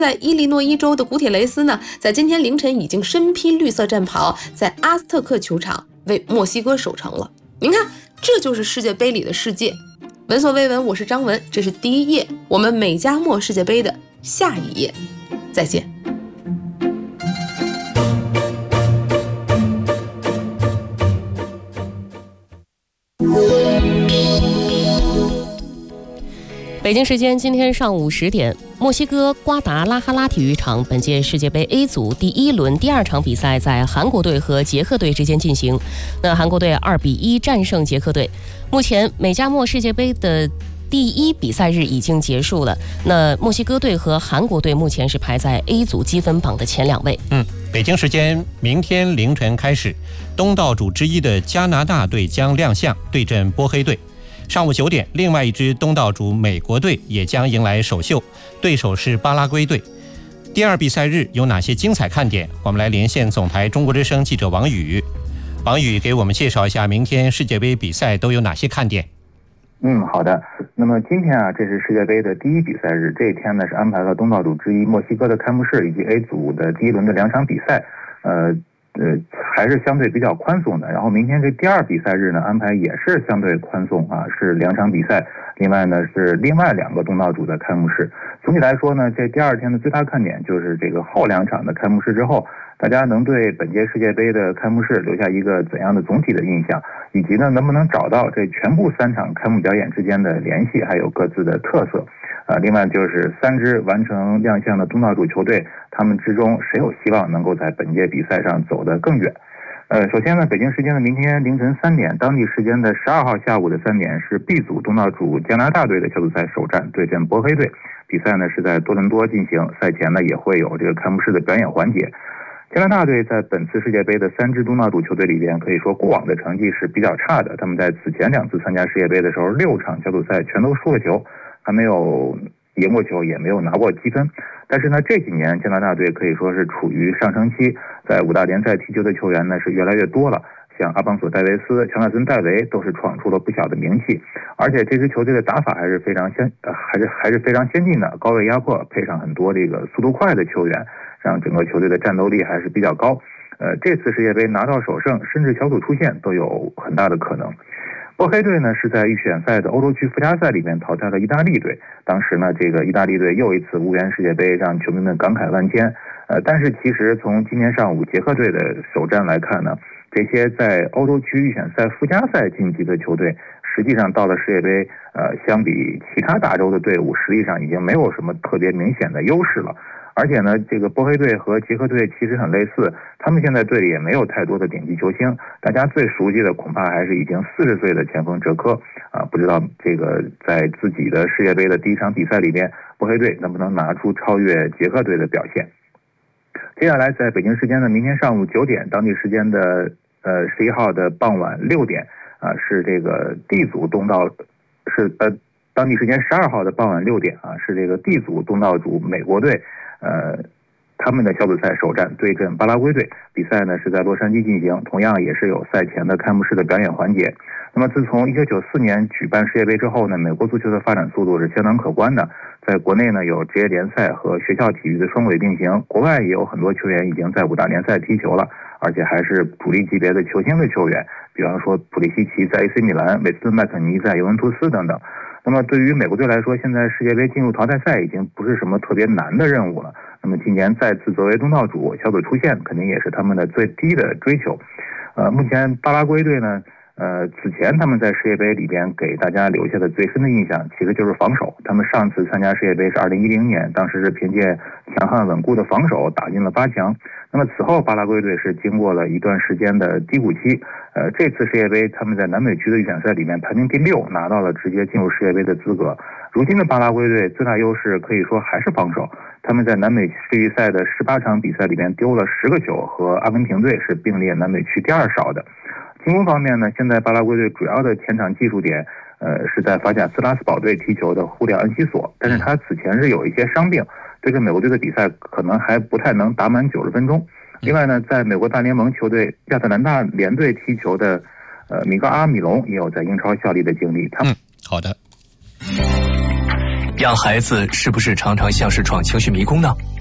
在伊利诺伊州的古铁雷斯呢，在今天凌晨已经身披绿色战袍，在阿斯特克球场为墨西哥守城了。您看，这就是世界杯里的世界。闻所未闻，我是张文，这是第一页，我们美加墨世界杯的下一页，再见。 北京时间今天上午10点，墨西哥瓜达拉哈拉体育场本届世界杯 A 组第1轮第2场比赛在韩国队和捷克队之间进行。那韩国队2-1战胜捷克队。目前美加墨世界杯的第1比赛日已经结束了。那墨西哥队和韩国队目前是排在 A 组积分榜的前2位。 北京时间明天凌晨开始，东道主之一的加拿大队将亮相对阵波黑队。上午9点，另外一支东道主美国队也将迎来首秀，对手是巴拉圭队。第2比赛日有哪些精彩看点？我们来连线总台中国之声记者王宇。王宇给我们介绍一下明天世界杯比赛都有哪些看点。 好的。那么今天这是世界杯的第1比赛日，这一天呢是安排了东道主之一墨西哥的开幕式以及 A 组的第1轮的2场比赛，还是相对比较宽松的。然后明天这第2比赛日呢安排也是相对宽松是2场比赛，另外呢是另外2个东道主的开幕式。总体来说呢，这第2天的最大看点就是这个后2场的开幕式之后，大家能对本届世界杯的开幕式留下一个怎样的总体的印象，以及呢能不能找到这全部3场开幕表演之间的联系，还有各自的特色。另外就是3支完成亮相的东道主球队，他们之中谁有希望能够在本届比赛上走得更远。首先呢，北京时间的明天凌晨3点，当地时间的12号下午的3点是 B 组东道主加拿大队的小组赛首战对阵波黑队。比赛呢是在多伦多进行，赛前呢也会有这个开幕式的表演环节。加拿大队在本次世界杯的3支东道主球队里边，可以说过往的成绩是比较差的。他们在此前2次参加世界杯的时候，6场小组赛全都输了球，还没有赢过球，也没有拿过积分。但是呢，这几年加拿大队可以说是处于上升期，在5大联赛踢球的球员呢是越来越多了。像阿邦索·戴维斯、乔纳森·戴维都是闯出了不小的名气，而且这支球队的打法还是非常先进的，高位压迫配上很多这个速度快的球员，让整个球队的战斗力还是比较高。这次世界杯拿到首胜，甚至小组出线都有很大的可能。波黑队呢是在预选赛的欧洲区附加赛里面淘汰了意大利队，当时呢这个意大利队又一次无缘世界杯，让球迷们感慨万千。但是其实从今天上午捷克队的首战来看呢，这些在欧洲区预选赛附加赛晋级的球队，实际上到了世界杯，相比其他大洲的队伍，实际上已经没有什么特别明显的优势了。而且呢，这个波黑队和捷克队其实很类似，他们现在队里也没有太多的顶级球星，大家最熟悉的恐怕还是已经40岁的前锋哲科不知道这个在自己的世界杯的第1场比赛里边，波黑队能不能拿出超越捷克队的表现。接下来在北京时间的明天上午9点，当地时间的11号的傍晚6点是这个 D 组东道当地时间12号的傍晚6点是这个 D 组东道主美国队他们的小组赛首战对阵巴拉圭队。比赛呢是在洛杉矶进行，同样也是有赛前的开幕式的表演环节。那么自从1994年举办世界杯之后呢，美国足球的发展速度是相当可观的。在国内呢有职业联赛和学校体育的双轨并行，国外也有很多球员已经在5大联赛踢球了，而且还是主力级别的球星的球员，比方说普利西奇在 AC 米兰，韦斯顿麦肯尼在尤文图斯等等。那么对于美国队来说，现在世界杯进入淘汰赛已经不是什么特别难的任务了。那么今年再次作为东道主，小组出线肯定也是他们的最低的追求。目前巴拉圭队呢，此前他们在世界杯里边给大家留下的最深的印象其实就是防守。他们上次参加世界杯是2010年，当时是凭借强悍稳固的防守打进了8强。那么此后巴拉圭队是经过了一段时间的低谷期，这次世界杯他们在南美区的预选赛里面排名第6，拿到了直接进入世界杯的资格。如今的巴拉圭队最大优势可以说还是防守，他们在南美世预赛的18场比赛里面丢了10个球，和阿根廷队是并列南美区第2少的。进攻方面呢，现在巴拉圭队主要的前场技术点是在法甲斯拉斯堡队踢球的胡里奥·恩西索，但是他此前是有一些伤病，对阵美国队的比赛可能还不太能打满90分钟。另外呢，在美国大联盟球队亚特兰大联队踢球的米高阿米隆也有在英超效力的经历。 好的。 养孩子是不是常常像是闯情绪迷宫呢？